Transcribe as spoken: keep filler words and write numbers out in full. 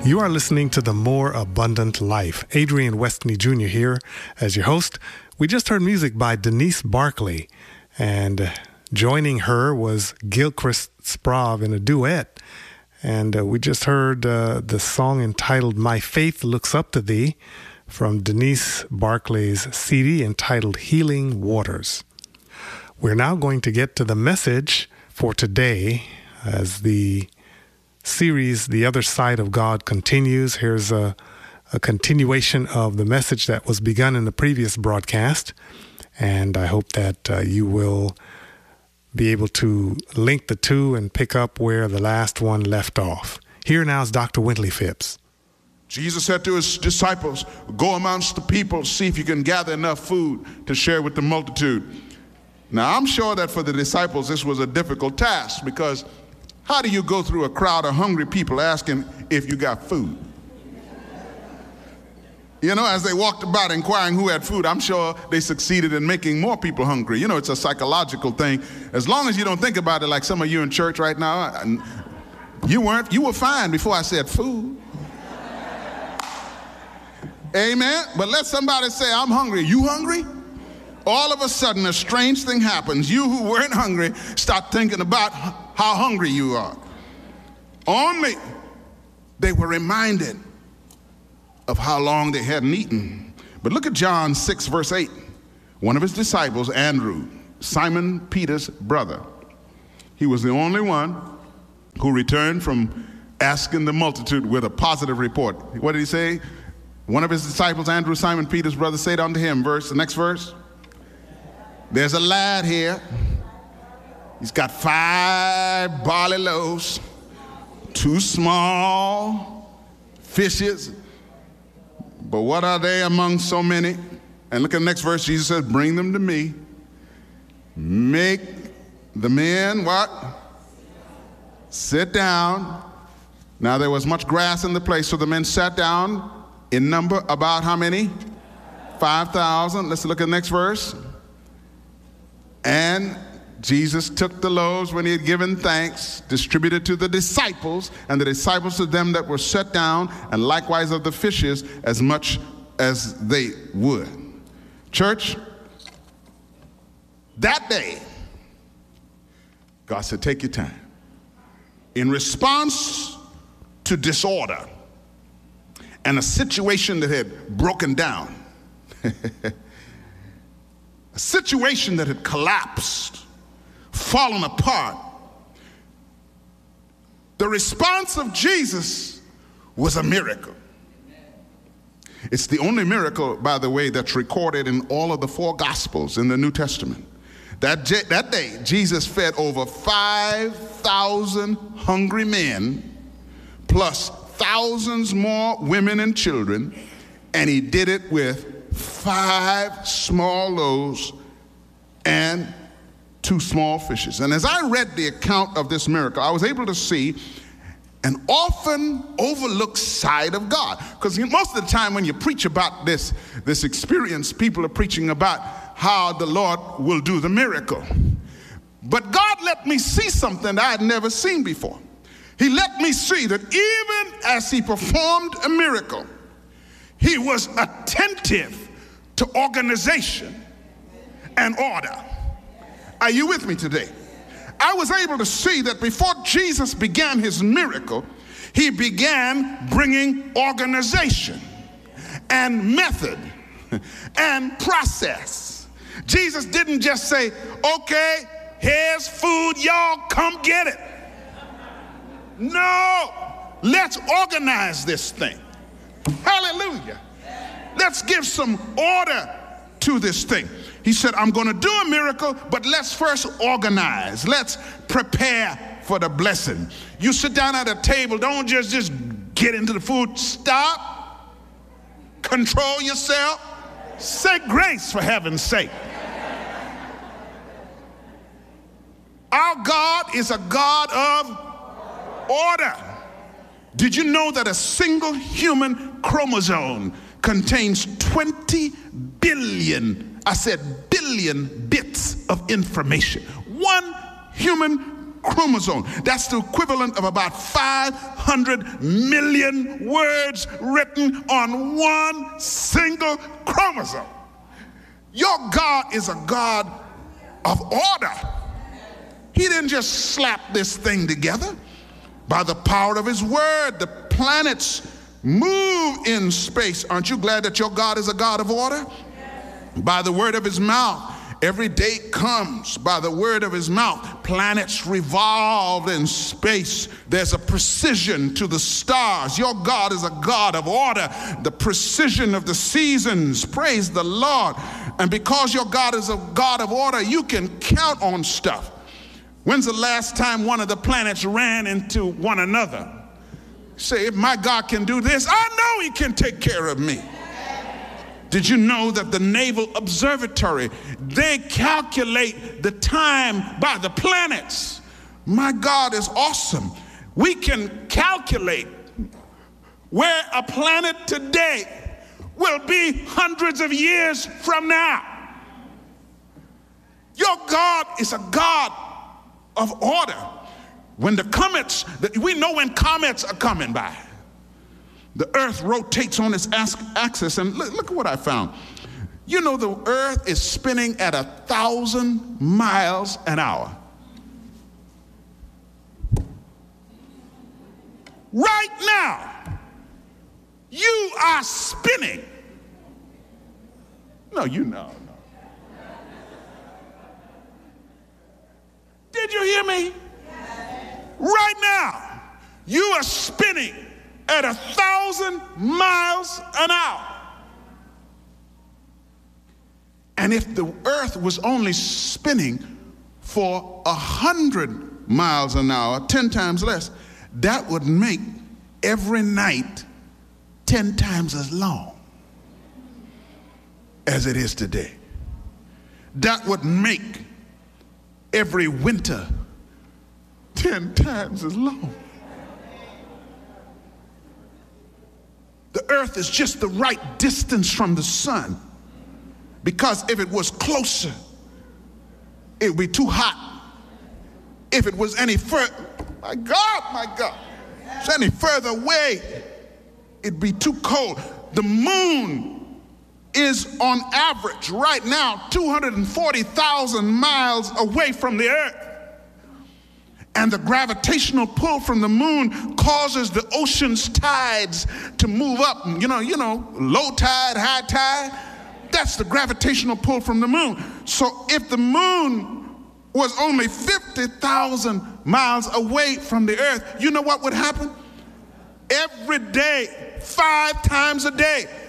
You are listening to The More Abundant Life. Adrian Westney Junior here as your host. We just heard music by Denise Barkley, and joining her was Gilchrist Sprav in a duet. And uh, we just heard uh, the song entitled My Faith Looks Up to Thee from Denise Barkley's C D entitled Healing Waters. We're now going to get to the message for today as the series, The Other Side of God, continues. Here's a, a continuation of the message that was begun in the previous broadcast, and I hope that uh, you will be able to link the two and pick up where the last one left off. Here now is Doctor Wintley Phipps. Jesus said to his disciples, go amongst the people, see if you can gather enough food to share with the multitude. Now, I'm sure that for the disciples, this was a difficult task, because how do you go through a crowd of hungry people asking if you got food? You know, as they walked about inquiring who had food, I'm sure they succeeded in making more people hungry. You know, it's a psychological thing. As long as you don't think about it like some of you in church right now, you weren't, you were fine before I said food. Amen. But let somebody say, I'm hungry. You hungry? All of a sudden, a strange thing happens. You who weren't hungry start thinking about how hungry you are. Only they were reminded of how long they hadn't eaten. But look at John six, verse eight. One of his disciples, Andrew, Simon Peter's brother, he was the only one who returned from asking the multitude with a positive report. What did he say? One of his disciples, Andrew, Simon Peter's brother, said unto him, verse, the next verse, there's a lad here. He's got five barley loaves, two small fishes, but what are they among so many? And look at the next verse. Jesus says, bring them to me. Make the men what? Sit down. Now there was much grass in the place, so the men sat down in number about how many? five thousand. Let's look at the next verse. And Jesus took the loaves when he had given thanks, distributed to the disciples, and the disciples to them that were set down, and likewise of the fishes as much as they would. Church, that day, God said, take your time. In response to disorder and a situation that had broken down, a situation that had collapsed, fallen apart, the response of Jesus was a miracle. It's the only miracle, by the way, that's recorded in all of the four Gospels in the New Testament. That, that day, Jesus fed over five thousand hungry men, plus thousands more women and children, and he did it with five small loaves and two small fishes. And as I read the account of this miracle, I was able to see an often overlooked side of God. Because most of the time when you preach about this, this experience, people are preaching about how the Lord will do the miracle. But God let me see something that I had never seen before. He let me see that even as he performed a miracle, he was attentive to organization and order. Are you with me today? I was able to see that before Jesus began his miracle, he began bringing organization and method and process. Jesus didn't just say, okay, here's food, y'all come get it. No, let's organize this thing. Hallelujah. Let's give some order to this thing. He said, I'm going to do a miracle, but let's first organize. Let's prepare for the blessing. You sit down at a table, don't just, just get into the food. Stop. Control yourself. Say grace, for heaven's sake. Our God is a God of order. Did you know that a single human chromosome contains twenty billion, I said billion bits of information? One human chromosome. That's the equivalent of about five hundred million words written on one single chromosome. Your God is a God of order. He didn't just slap this thing together. By the power of his word, the planets move in space. Aren't you glad that your God is a God of order? By the word of his mouth, every day comes. By the word of his mouth, planets revolve in space. There's a precision to the stars. Your God is a God of order. The precision of the seasons. Praise the Lord. And because your God is a God of order, you can count on stuff. When's the last time one of the planets ran into one another? Say, if my God can do this, I know he can take care of me. Did you know that the Naval Observatory, they calculate the time by the planets? My God is awesome. We can calculate where a planet today will be hundreds of years from now. Your God is a God of order. When the comets, we know when comets are coming by. The earth rotates on its axis, and look, look at what I found. You know, the earth is spinning at a thousand miles an hour. Right now, you are spinning. No, you know. Did you hear me? Right now, you are spinning at a thousand miles an hour. And if the earth was only spinning for a hundred miles an hour, ten times less, that would make every night ten times as long as it is today. That would make every winter ten times as long. The earth is just the right distance from the sun, because if it was closer, it would be too hot. If it was any further, my God, my God, it's any further away, it'd be too cold. The moon is on average right now two hundred forty thousand miles away from the earth. And the gravitational pull from the moon causes the ocean's tides to move up. You know, you know, low tide, high tide. That's the gravitational pull from the moon. So if the moon was only fifty thousand miles away from the earth, you know what would happen? Every day, five times a day,